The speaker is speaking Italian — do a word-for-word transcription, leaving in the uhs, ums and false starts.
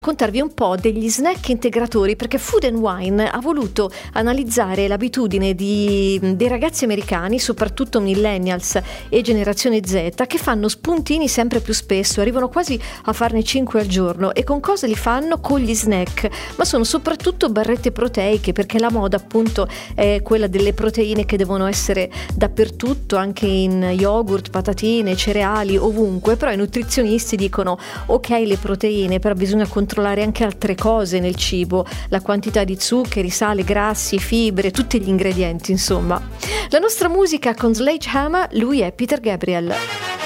Contarvi un po' degli snack integratori, perché Food and Wine ha voluto analizzare l'abitudine di, dei ragazzi americani, soprattutto millennials e generazione Z, che fanno spuntini sempre più spesso, arrivano quasi a farne cinque al giorno. E con cosa li fanno? Con gli snack, ma sono soprattutto barrette proteiche, perché la moda appunto è quella delle proteine che devono essere dappertutto, anche in yogurt, patatine, cereali, ovunque. Però i nutrizionisti dicono ok le proteine, però bisogna controllare controllare anche altre cose nel cibo, la quantità di zuccheri, sale, grassi, fibre, tutti gli ingredienti, insomma. La nostra musica con Sledgehammer, lui è Peter Gabriel.